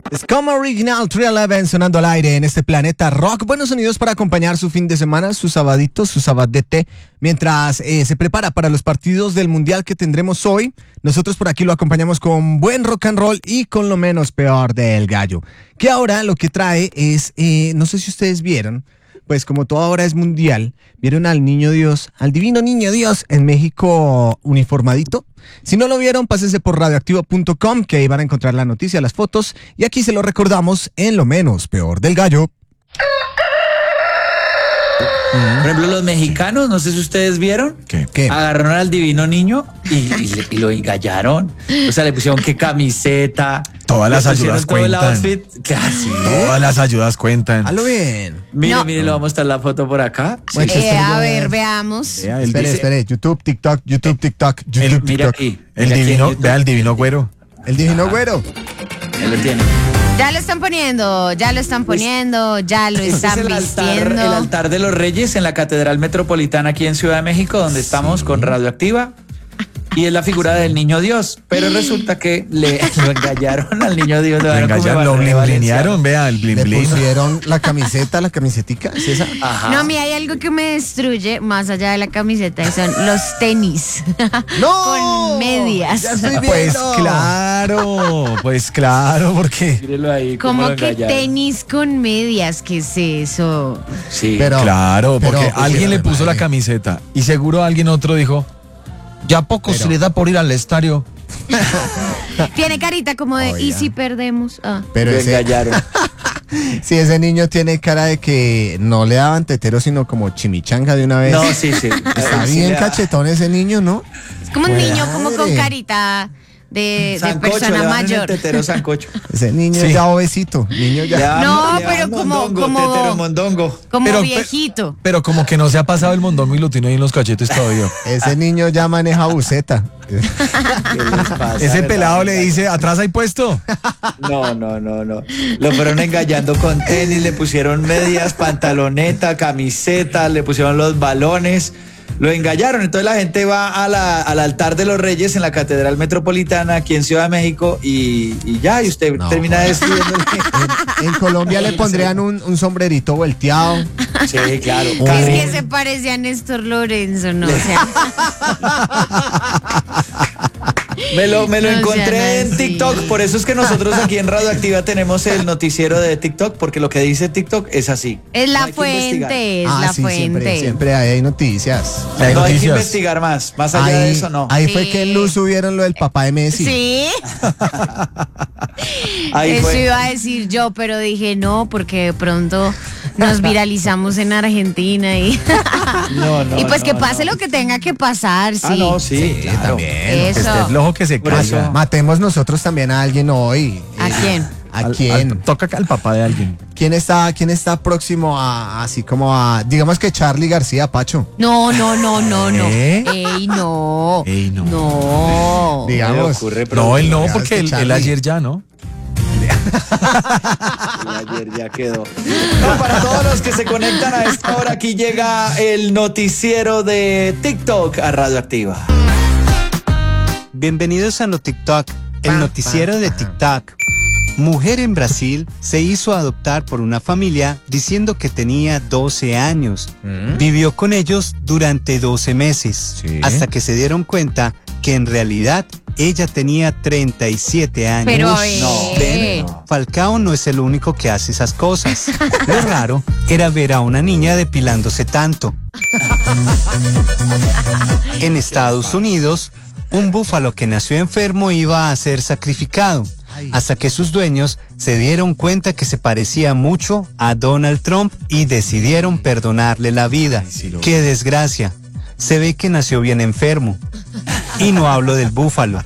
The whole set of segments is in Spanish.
Scum Original 311 sonando al aire en este planeta rock. Buenos sonidos para acompañar su fin de semana, su sabadito, su sabadete, mientras se prepara para los partidos del mundial que tendremos hoy. Nosotros por aquí lo acompañamos con buen rock and roll y con lo menos peor del gallo. Que ahora lo que trae es, no sé si ustedes vieron, pues como todo ahora es mundial, vieron al niño Dios, al divino niño Dios en México uniformadito. Si no lo vieron, pásense por radioactivo.com, que ahí van a encontrar la noticia, las fotos, y aquí se lo recordamos en lo menos peor del gallo. Por ejemplo, los mexicanos, no sé si ustedes vieron, ¿Qué? agarraron al divino niño y lo engallaron. O sea, le pusieron qué camiseta. Todas las le pusieron ayudas todo el cuentan. outfit. Claro, sí. Todas las ayudas cuentan. Hazlo bien. Mire, No. mire, le voy a mostrar la foto por acá. Bueno, A ver, veamos. Vea, él Espere, dice- espere. YouTube, TikTok, Mira TikTok. aquí. el mira aquí en divino, YouTube. vea el divino güero. El divino güero. Él lo tiene. Ya lo están poniendo, ya lo están poniendo, ya lo Este están es vistiendo. el altar de los Reyes en la Catedral Metropolitana aquí en Ciudad de México, donde estamos con Radioactiva. Y es la figura del niño Dios. Pero resulta que lo engañaron al niño Dios. Lo engañaron, lo blinearon, vea, el blin Le blin. pusieron la camisetica, ¿es esa? Ajá. No, mira, hay algo que me destruye más allá de la camiseta y son los tenis. ¡No! Con medias. Ya estoy viendo. Pues claro, porque Mírelo ahí. cómo Como lo que engañaron. tenis con medias, ¿qué es eso? Sí. Pero- claro, porque pero- alguien le pero, puso la madre. camiseta y seguro alguien otro dijo, ya poco Pero- se le da por ir al estadio. Tiene carita como de, ¿y Oiga. si perdemos? Ah. Pero Lo ese, engañaron. sí, ese niño tiene cara de que no le daban tetero, sino como chimichanga de una vez. No, sí, sí. Está Sí bien le da- cachetón ese niño, ¿no? Es como un Madre. niño como con carita de Sancocho, persona le dan en el mayor. tetero sancocho. Ese niño Sí. ya obesito. Niño ya. No, Le dan pero como- tetero mondongo. Como Pero- viejito. Pero como que no se ha pasado el mondongo y lo tiene ahí en los cachetes todavía. Ese niño ya maneja buceta. ¿Qué les pasa, Ese verdad? pelado le dice, atrás hay puesto. No. Lo fueron engañando con tenis, le pusieron medias, pantaloneta, camiseta, le pusieron los balones. Lo engañaron, entonces la gente va al altar de los Reyes en la Catedral Metropolitana aquí en Ciudad de México y ya, y usted No, termina joder. despidiéndole. En Colombia le pondrían un sombrerito volteado. Sí, claro. Oh. Es que se parece a Néstor Lorenzo, ¿no? O sea, Me lo No encontré sean en así. TikTok, por eso es que nosotros aquí en Radioactiva tenemos el noticiero de TikTok, porque lo que dice TikTok es así. es No la hay que investigar. fuente, es la sí, fuente. siempre hay noticias. Hay No hay que noticias. investigar más allá de Ahí, eso no. ahí Sí. fue que en luz subieron lo del papá de Messi. Sí, Ahí eso fue. iba a decir yo, pero dije no, porque de pronto nos viralizamos en Argentina y, No, y pues que no, pase no. lo que tenga que pasar, sí. Ah, no, sí, claro. También. Eso. Este es lojo que se Por casa. eso. Matemos nosotros también a alguien hoy. ¿A quién? ¿A quién? Toca al papá de alguien. ¿Quién está próximo a, así como a, digamos que Charly García, Pacho? No. ¿Eh? Ey, no. Ey, no. No. Me Digamos. ocurre, pero No, él no, digamos porque que él Charly. ayer ya, ¿no? ayer ya quedó. No, para todos los que se conectan a esta hora, aquí llega el noticiero de TikTok a Radioactiva. Bienvenidos a NoTikTok, el noticiero de TikTok. Mujer en Brasil se hizo adoptar por una familia diciendo que tenía 12 años. Vivió con ellos durante 12 meses, Sí. hasta que se dieron cuenta que en realidad ella tenía 37 años. Pero a ¿Ven? ver. Falcao no es el único que hace esas cosas. Lo raro era ver a una niña depilándose tanto. En Estados Unidos, un búfalo que nació enfermo iba a ser sacrificado, hasta que sus dueños se dieron cuenta que se parecía mucho a Donald Trump y decidieron perdonarle la vida. ¡Qué desgracia! Se ve que nació bien enfermo. Y no hablo del búfalo.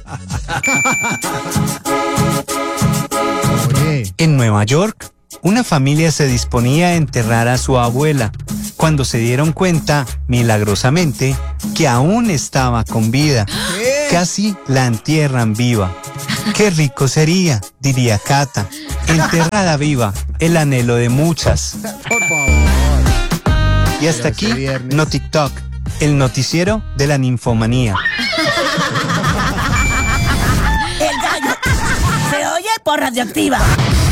Oye, En Nueva York, una familia se disponía a enterrar a su abuela cuando se dieron cuenta, milagrosamente, que aún estaba con vida. Casi la entierran viva. Qué rico sería, diría Cata, enterrada viva, el anhelo de muchas. por favor. Y hasta Pero aquí, ese viernes. No TikTok, el noticiero de la ninfomanía. El gallo se oye por Radioactiva.